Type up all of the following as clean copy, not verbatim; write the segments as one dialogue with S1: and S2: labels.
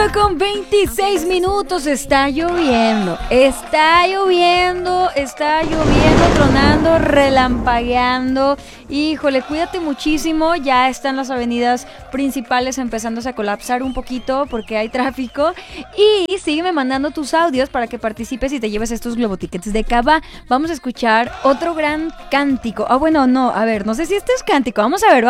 S1: Con 26 minutos, está lloviendo, tronando, relampagueando. Híjole, cuídate muchísimo, ya están las avenidas principales empezándose a colapsar un poquito porque hay tráfico. Y sígueme mandando tus audios para que participes y te lleves estos globotickets de Cava. Vamos a escuchar otro gran cántico. Bueno, no, a ver, no sé si este es cántico, vamos a ver.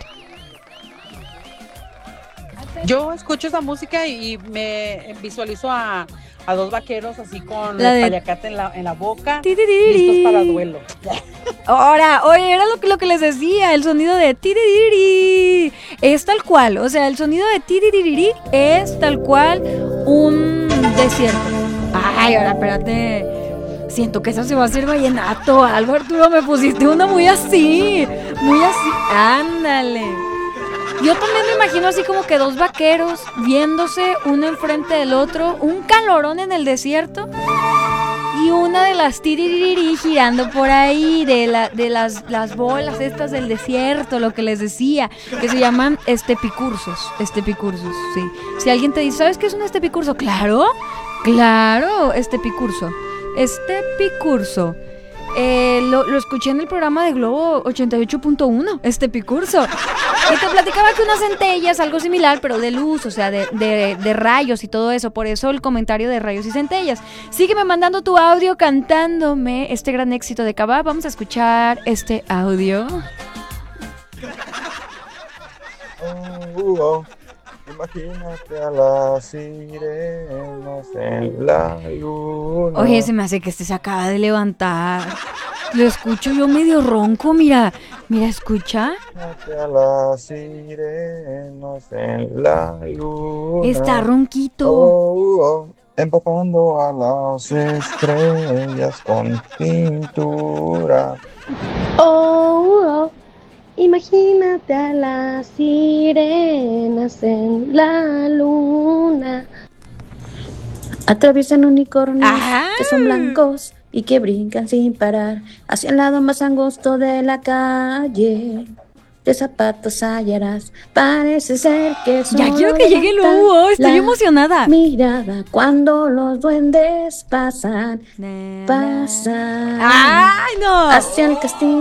S2: Yo escucho esa música y me visualizo a dos vaqueros así con
S1: La
S2: el
S1: de...
S2: paliacate en la boca, listos para duelo.
S1: Ahora, oye, era lo que les decía, el sonido de tiririri es tal cual, o sea, el sonido de tiririri es tal cual un desierto. Ay, ahora espérate, siento que eso se va a hacer vallenato, algo, Arturo, me pusiste uno muy así, ándale. Yo también me imagino así como que dos vaqueros viéndose uno enfrente del otro, un calorón en el desierto y una de las tiririri girando por ahí, de las bolas estas del desierto, lo que les decía, que se llaman estepicursos, sí. Si alguien te dice, ¿sabes qué es un estepicurso? Claro, estepicurso. Lo escuché en el programa de Globo 88.1, estepicurso. Y te platicaba que unas centellas, algo similar, pero de luz, o sea, de rayos y todo eso. Por eso el comentario de rayos y centellas. Sígueme mandando tu audio cantándome este gran éxito de Cava. Vamos a escuchar este audio.
S3: Imagínate a las sirenas en la luna.
S1: Oye, se me hace que este se acaba de levantar. Lo escucho yo medio ronco, mira, escucha.
S3: Imagínate a las sirenas en la luna.
S1: Está ronquito.
S3: Empapando a las estrellas con pintura.
S4: Imagínate a las sirenas en la luna. Atraviesan unicornios que son blancos y que brincan sin parar hacia el lado más angosto de la calle. De zapatos hallarás, parece ser que son.
S1: Ya quiero que llegue el Hugo, estoy emocionada.
S4: Mirada cuando los duendes pasan.
S1: ¡Ay, no!
S4: Hacia el castillo.